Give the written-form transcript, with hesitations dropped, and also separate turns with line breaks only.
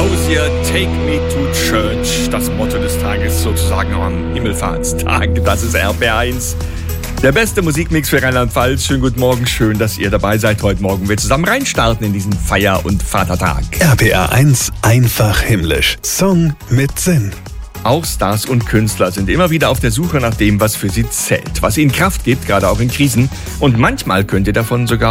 Hozier, Take Me to Church, das Motto des Tages sozusagen am Himmelfahrtstag. Das ist RPR1. Der beste Musikmix für Rheinland-Pfalz. Schönen guten Morgen, schön, dass ihr dabei seid. Heute Morgen wir zusammen reinstarten in diesen Feier- und Vatertag.
RPR1 einfach himmlisch. Song mit Sinn.
Auch Stars und Künstler sind immer wieder auf der Suche nach dem, was für sie zählt, was ihnen Kraft gibt, gerade auch in Krisen. Und manchmal könnt ihr davon sogar